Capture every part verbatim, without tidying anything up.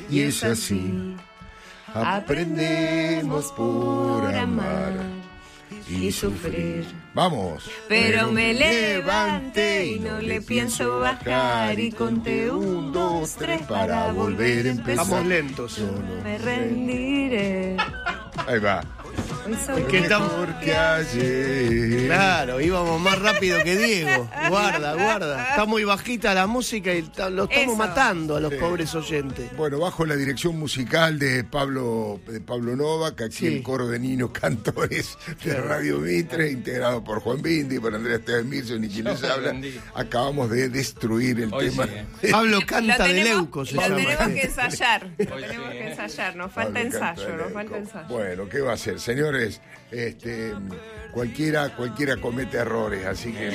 y es así. Aprendemos por amar y sufrir. Vamos. Pero me levanté y no le pienso bajar y conté un, dos, tres para volver a empezar. Vamos lentos. No me rendiré. Ahí va. ¿Qué tal? Porque ayer. Claro, íbamos más rápido que Diego. Guarda, guarda. Está muy bajita la música y ta- lo estamos Eso. matando a los Sí. pobres oyentes. Bueno, bajo la dirección musical de Pablo de Pablo Novak, aquí Sí. el coro de niños cantores de Radio Mitre, integrado por Juan Bindi, por Andrea Esteban Mirson y quien les habla. Bendito. Acabamos de destruir el Hoy tema. sí, Pablo Lo canta de tenemos, Leuco, se lo llama. tenemos que ensayar. Lo Hoy tenemos sí, que ¿eh? ensayar. Nos falta Pablo ensayo, canta nos elenco. falta ensayo. Bueno, ¿qué va a hacer? Señores, este, cualquiera, cualquiera comete errores, así que...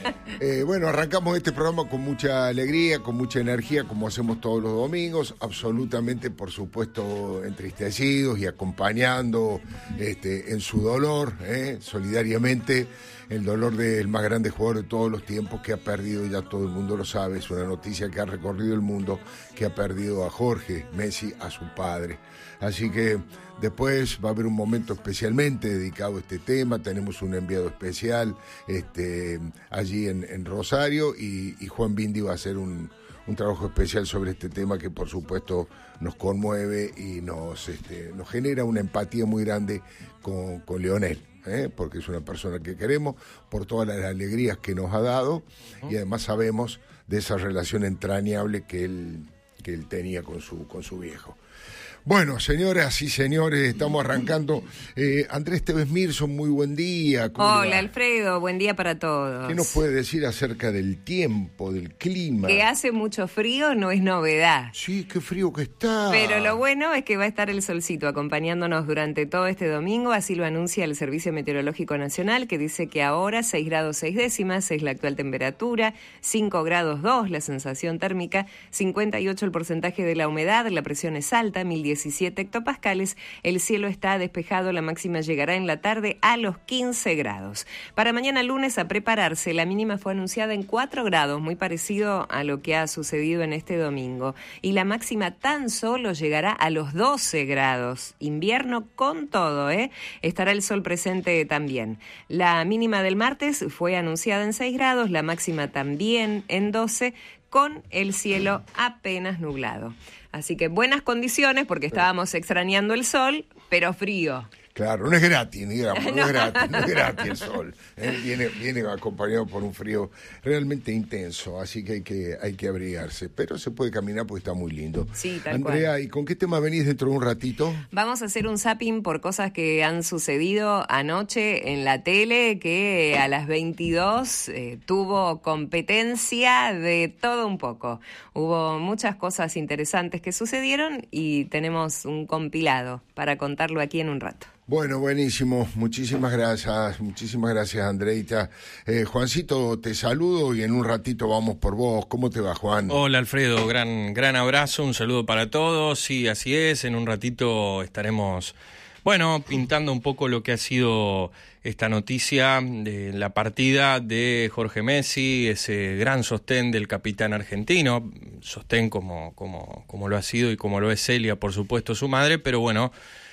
Eh, bueno, arrancamos este programa con mucha alegría, con mucha energía, como hacemos todos los domingos, absolutamente, por supuesto, entristecidos y acompañando este, en su dolor, eh, solidariamente, el dolor del más grande jugador de todos los tiempos que ha perdido, ya todo el mundo lo sabe, es una noticia que ha recorrido el mundo, que ha perdido a Jorge Messi, a su padre. Así que después va a haber un momento especialmente dedicado a este tema, tenemos un enviado especial este, allí en, en Rosario y, y Juan Bindi va a hacer un, un trabajo especial sobre este tema que por supuesto nos conmueve y nos, este, nos genera una empatía muy grande con, con Leonel. ¿eh? Porque es una persona que queremos por todas las alegrías que nos ha dado y además sabemos de esa relación entrañable que él, que él tenía con su, con su viejo. Bueno, señoras y señores, estamos arrancando. Eh, Andrés Tevez Mirson, muy buen día. ¿Cómo le va? Hola Alfredo, buen día para todos. ¿Qué nos puede decir acerca del tiempo, del clima? Que hace mucho frío no es novedad. Sí, qué frío que está. Pero lo bueno es que va a estar el solcito acompañándonos durante todo este domingo, así lo anuncia el Servicio Meteorológico Nacional, que dice que ahora seis grados seis décimas es la actual temperatura, cinco grados dos la sensación térmica, cincuenta y ocho el porcentaje de la humedad, la presión es alta, mil diecisiete hectopascales, el cielo está despejado, la máxima llegará en la tarde a los quince grados. Para mañana lunes a prepararse, la mínima fue anunciada en cuatro grados, muy parecido a lo que ha sucedido en este domingo, y la máxima tan solo llegará a los doce grados, invierno con todo, ¿eh? Estará el sol presente también. La mínima del martes fue anunciada en seis grados, la máxima también en doce, con el cielo apenas nublado. Así que buenas condiciones porque estábamos extrañando el sol, pero frío. Claro, no es gratis, digamos, no, no es gratis, no es gratis el sol. ¿eh? Viene, viene acompañado por un frío realmente intenso, así que hay que hay que abrigarse. Pero se puede caminar porque está muy lindo. Sí, tal Andrea, cual. ¿y con qué tema venís dentro de un ratito? Vamos a hacer un zapping por cosas que han sucedido anoche en la tele, que a las veintidós eh, tuvo competencia de todo un poco. Hubo muchas cosas interesantes que sucedieron y tenemos un compilado para contarlo aquí en un rato. Bueno, buenísimo. Muchísimas gracias, muchísimas gracias, Andreita. Eh, Juancito, te saludo y en un ratito vamos por vos. ¿Cómo te va, Juan? Hola Alfredo, gran, gran abrazo, un saludo para todos. Sí, así es, en un ratito estaremos, bueno, pintando un poco lo que ha sido esta noticia de la partida de Jorge Messi, ese gran sostén del capitán argentino, sostén como, como, como lo ha sido y como lo es Celia, por supuesto, su madre, pero bueno,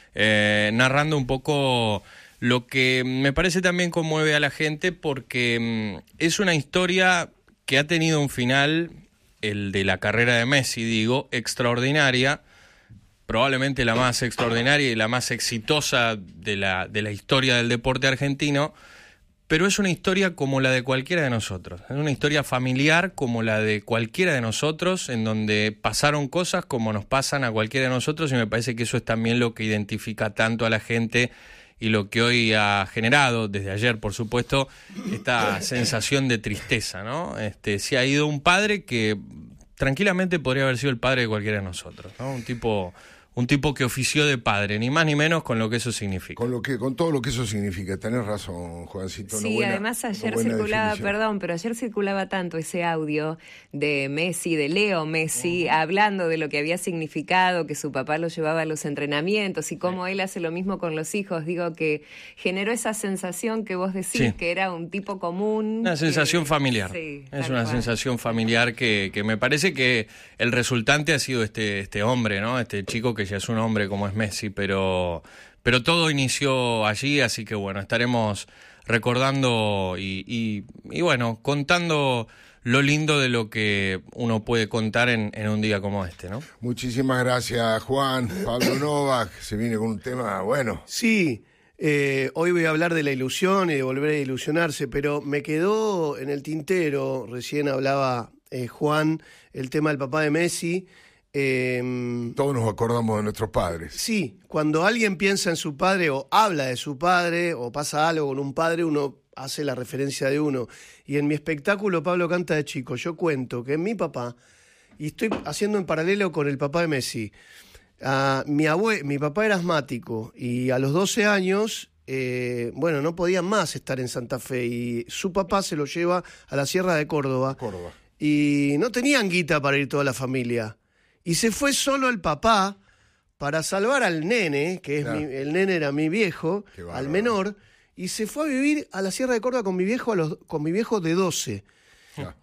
eh, narrando un poco lo que me parece también conmueve a la gente porque mm, es una historia que ha tenido un final, el de la carrera de Messi, digo, extraordinaria, probablemente la más extraordinaria y la más exitosa de la, de la historia del deporte argentino, pero es una historia como la de cualquiera de nosotros, es una historia familiar como la de cualquiera de nosotros, en donde pasaron cosas como nos pasan a cualquiera de nosotros, y me parece que eso es también lo que identifica tanto a la gente y lo que hoy ha generado, desde ayer por supuesto, esta sensación de tristeza, ¿no? Este, se ha ido un padre que tranquilamente podría haber sido el padre de cualquiera de nosotros, ¿no? Un tipo, un tipo que ofició de padre, ni más ni menos con lo que eso significa. Con lo que, con todo lo que eso significa, tenés razón, Juancito. Sí, buena, además ayer circulaba, definición. perdón, pero ayer circulaba tanto ese audio de Messi, de Leo Messi, uh-huh. hablando de lo que había significado, que su papá lo llevaba a los entrenamientos y cómo sí. él hace lo mismo con los hijos. Digo que generó esa sensación que vos decís, sí. que era un tipo común. Una sensación que, familiar. Sí, es una cual. sensación familiar que, que me parece que el resultante ha sido este, este hombre, ¿no? Este chico que ya es un hombre como es Messi, pero, pero todo inició allí, así que bueno, estaremos recordando y, y, y bueno, contando lo lindo de lo que uno puede contar en, en un día como este, ¿no? Muchísimas gracias, Juan. Pablo Novak se viene con un tema bueno. Sí, eh, hoy voy a hablar de la ilusión y de volver a ilusionarse, pero me quedó en el tintero, recién hablaba eh, Juan, el tema del papá de Messi. Eh, Todos nos acordamos de nuestros padres. Sí, cuando alguien piensa en su padre o habla de su padre o pasa algo con un padre, uno hace la referencia de uno. Y en mi espectáculo Pablo Canta de Chico, yo cuento que en mi papá, y estoy haciendo en paralelo con el papá de Messi, uh, mi, abue- mi papá era asmático y a los doce años, eh, bueno, no podían más estar en Santa Fe y su papá se lo lleva a la Sierra de Córdoba. Córdoba. Y no tenían guita para ir toda la familia. Y se fue solo el papá para salvar al nene, que es claro. mi, el nene era mi viejo, al menor, y se fue a vivir a la Sierra de Córdoba con mi viejo, a los, con mi viejo de doce. Claro.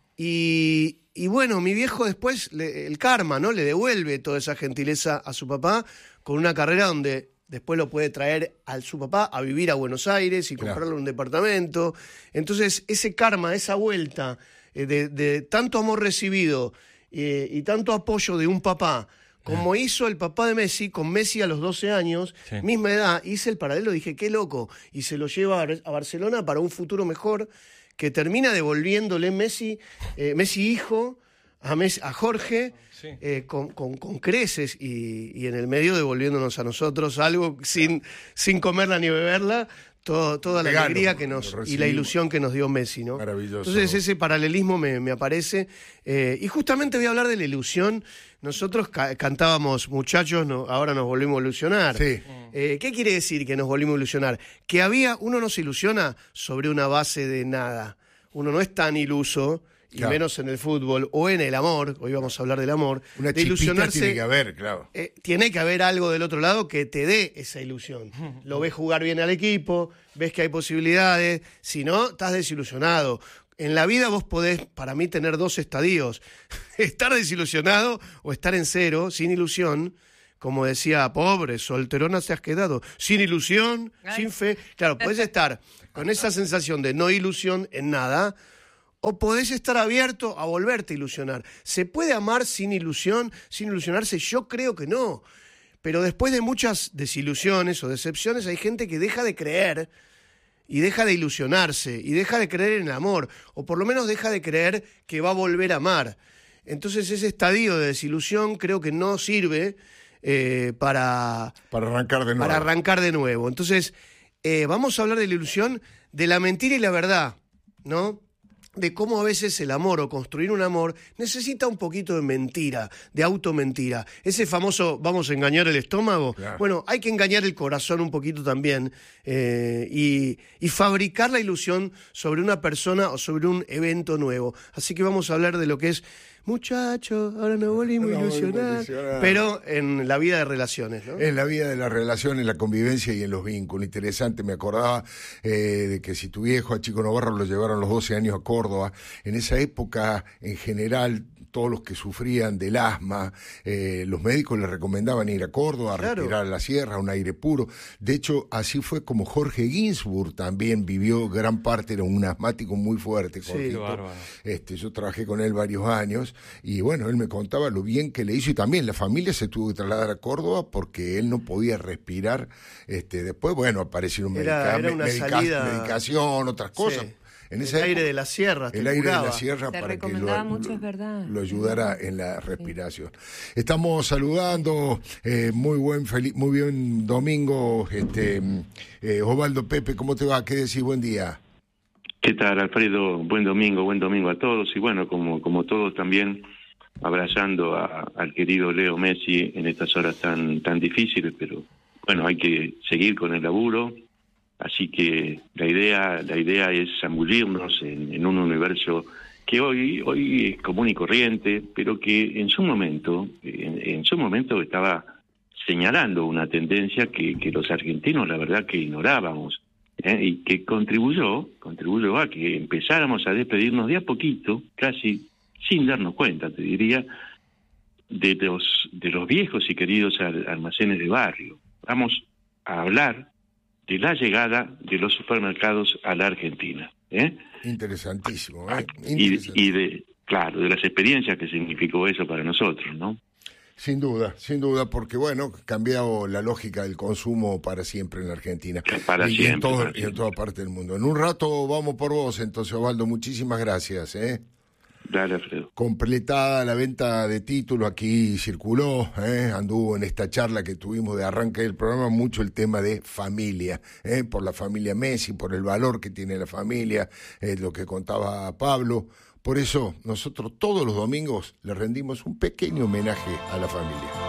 Y, y bueno, mi viejo después, le, el karma, ¿no? Le devuelve toda esa gentileza a su papá con una carrera donde después lo puede traer a su papá a vivir a Buenos Aires y comprarle claro. un departamento. Entonces, ese karma, esa vuelta eh, de, de tanto amor recibido Eh, y tanto apoyo de un papá, como eh. hizo el papá de Messi, con Messi a los doce años, sí. misma edad, hice el paralelo, dije, qué loco, y se lo lleva a, a Barcelona para un futuro mejor, que termina devolviéndole Messi, eh, Messi hijo, a, Messi, a Jorge, sí. eh, con, con, con creces, y, y en el medio devolviéndonos a nosotros algo sin, sin comerla ni beberla, Todo, toda la Regalo, alegría que nos y la ilusión que nos dio Messi, ¿no? Maravilloso. Entonces ese paralelismo me, me aparece. Eh, y justamente voy a hablar de la ilusión. Nosotros ca- cantábamos muchachos, no, ahora nos volvimos a ilusionar. Sí. Eh, ¿Qué quiere decir que nos volvimos a ilusionar? Que había, uno no se ilusiona sobre una base de nada. Uno no es tan iluso, y claro. menos en el fútbol, o en el amor, hoy vamos a hablar del amor. Una de ilusionarse tiene que haber, claro. Eh, tiene que haber algo del otro lado que te dé esa ilusión. Lo ves jugar bien al equipo, ves que hay posibilidades, si no, estás desilusionado. En la vida vos podés, para mí, tener dos estadios. Estar desilusionado o estar en cero, sin ilusión. Como decía, pobre, solterona te has quedado. Sin ilusión, Ay. sin fe. Claro, podés estar con esa sensación de no ilusión en nada, o podés estar abierto a volverte a ilusionar. ¿Se puede amar sin ilusión, sin ilusionarse? Yo creo que no. Pero después de muchas desilusiones o decepciones hay gente que deja de creer y deja de ilusionarse y deja de creer en el amor, o por lo menos deja de creer que va a volver a amar. Entonces ese estadio de desilusión creo que no sirve eh, para, para arrancar de nuevo. Para arrancar de nuevo. Entonces eh, vamos a hablar de la ilusión, de la mentira y la verdad, ¿no? De cómo a veces el amor o construir un amor necesita un poquito de mentira, de automentira. Ese famoso, vamos a engañar el estómago. Claro. Bueno, hay que engañar el corazón un poquito también eh, y, y fabricar la ilusión sobre una persona o sobre un evento nuevo. Así que vamos a hablar de lo que es, muchacho, ahora nos volvimos a ilusionar, pero en la vida de relaciones, ¿no? En la vida de las relaciones, en la convivencia y en los vínculos. Interesante, me acordaba eh, de que si tu viejo a Chico Novarro lo llevaron a los doce años a Córdoba, en esa época, en general, todos los que sufrían del asma, eh, los médicos les recomendaban ir a Córdoba, a claro. respirar a la sierra, un aire puro. De hecho, así fue como Jorge Ginsburg también vivió gran parte, era un asmático muy fuerte. Sí, este, yo trabajé con él varios años y bueno, él me contaba lo bien que le hizo y también la familia se tuvo que trasladar a Córdoba porque él no podía respirar. Este, después, bueno, aparecieron era, era medica- salida... medicación, otras cosas. Sí. En ese el aire de la sierra. El aire curaba. de la sierra Te para que lo, mucho, lo, es verdad. lo ayudara en la respiración. Sí. Estamos saludando, eh, muy buen feliz, muy bien domingo, este eh, Osvaldo Pepe, ¿cómo te va? ¿Qué decís? Buen día. ¿Qué tal, Alfredo? Buen domingo, buen domingo a todos. Y bueno, como como todos también, abrazando a, al querido Leo Messi en estas horas tan tan difíciles, pero bueno, hay que seguir con el laburo, así que la idea la idea es zambullirnos en, en un universo que hoy hoy es común y corriente, pero que en su momento en, en su momento estaba señalando una tendencia que, que los argentinos la verdad que ignorábamos, ¿eh? Y que contribuyó contribuyó a que empezáramos a despedirnos de a poquito, casi sin darnos cuenta, te diría, de los de los viejos y queridos almacenes de barrio. Vamos a hablar de la llegada de los supermercados a la Argentina, ¿eh? Interesantísimo, ¿eh? Interesantísimo. Y, y de, claro, de las experiencias que significó eso para nosotros, ¿no? Sin duda, sin duda, porque bueno, ha cambiado la lógica del consumo para siempre en la Argentina. Para y, siempre. En todo, para y siempre. en toda parte del mundo. En un rato vamos por vos, entonces, Osvaldo, muchísimas gracias, ¿eh? Dale, Alfredo. Completada la venta de título, aquí circuló, ¿eh? Anduvo en esta charla que tuvimos de arranque del programa mucho el tema de familia, ¿eh? Por la familia Messi, por el valor que tiene la familia, eh, lo que contaba Pablo. Por eso nosotros todos los domingos le rendimos un pequeño homenaje a la familia.